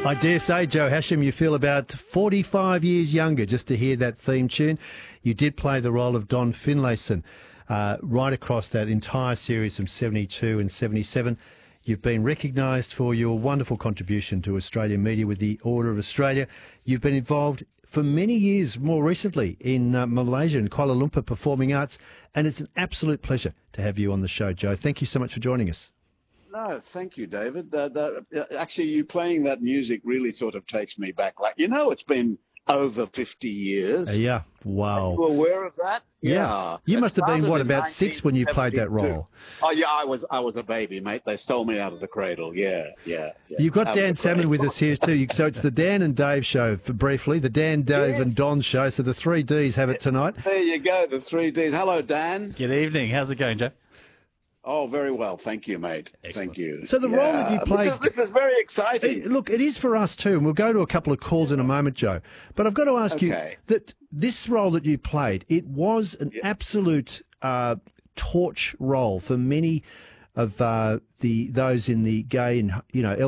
I dare say, Joe Hashim, you feel about 45 years younger just to hear that theme tune. You did play the role of Don Finlayson right across that entire series from 72 and 77. You've been recognised for your wonderful contribution to Australian media with the Order of Australia. You've been involved for many years, more recently, in Malaysia and Kuala Lumpur Performing Arts, and it's an absolute pleasure to have you on the show, Joe. Thank you so much for joining us. No, thank you, David. Actually, you playing that music really sort of takes me back. Like, it's been over 50 years. Yeah, wow. Are you aware of that? Yeah. You must have been, about 6 when you played that role? Oh, yeah, I was a baby, mate. They stole me out of the cradle. Yeah. You've got Dan Salmon with us here too. So it's the Dan and Dave show, briefly, the Dan, Dave and Don show. So the 3 Ds have it tonight. There you go, the 3 Ds. Hello, Dan. Good evening. How's it going, Joe? Oh, very well. Thank you, mate. Excellent. Thank you. So the role that you played... This is very exciting. Look, it is for us too, and we'll go to a couple of calls in a moment, Joe. But I've got to ask you that this role that you played, it was an absolute torch role for many of those in the gay and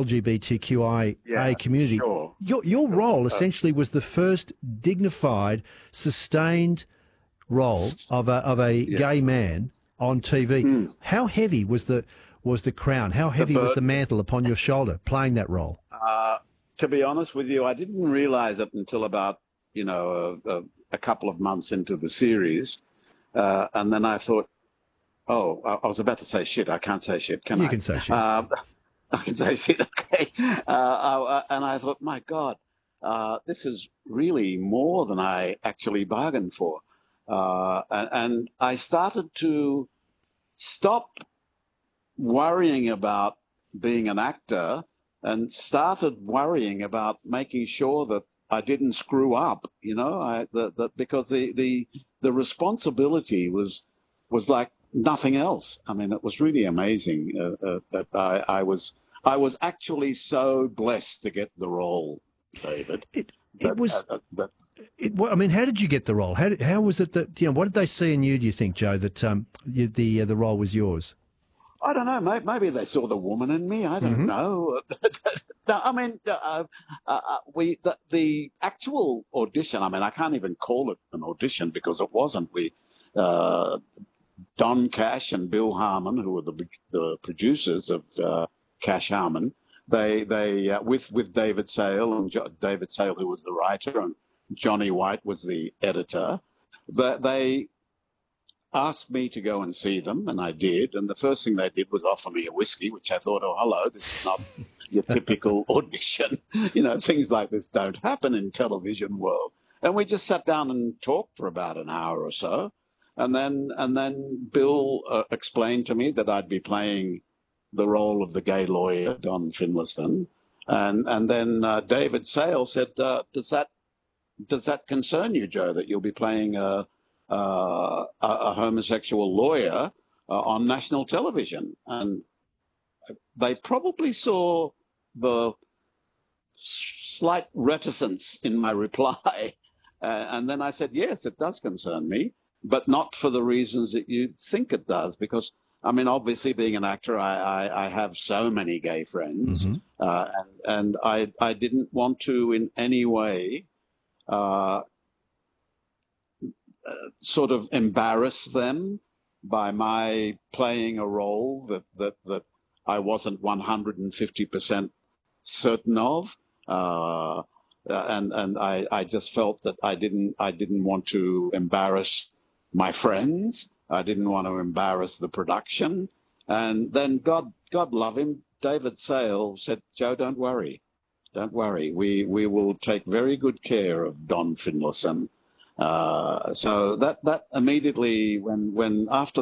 LGBTQIA community. Sure. Your role essentially was the first dignified, sustained role of a gay man on TV. How heavy was the crown? How heavy was the mantle upon your shoulder playing that role? To be honest with you, I didn't realize it until about a couple of months into the series, and then I thought, I was about to say shit. I can't say shit, can I? You can say shit. I can say shit. Okay. And I thought, my God, this is really more than I actually bargained for. And I started to stop worrying about being an actor and started worrying about making sure that I didn't screw up, because the responsibility was like nothing else. I mean, it was really amazing that I was actually so blessed to get the role, David. I mean, how did you get the role? How was it that, what did they see in you, do you think, Joe, that the role was yours? I don't know, mate. Maybe they saw the woman in me. I don't know. No, I mean, the actual audition, I mean, I can't even call it an audition because it wasn't. Don Cash and Bill Harmon, who were the producers of Cash Harmon, they with David Sale, and David Sale, who was the writer, and Johnny White was the editor. They asked me to go and see them, and I did. And the first thing they did was offer me a whiskey, which I thought, oh, hello, this is not your typical audition. Things like this don't happen in television world. And we just sat down and talked for about an hour or so. And then Bill explained to me that I'd be playing the role of the gay lawyer, Don Finlayson. And then David Sale said, does that concern you, Joe, that you'll be playing a homosexual lawyer on national television? And they probably saw the slight reticence in my reply. And then I said, yes, it does concern me, but not for the reasons that you think it does. Because, I mean, obviously being an actor, I have so many gay friends, and I didn't want to in any way sort of embarrass them by my playing a role that I wasn't 150% certain of, and I just felt that I didn't want to embarrass my friends. I didn't want to embarrass the production. And then God love him, David Sale said, Joe, don't worry. Don't worry. We will take very good care of Don Finlayson. So that immediately, when after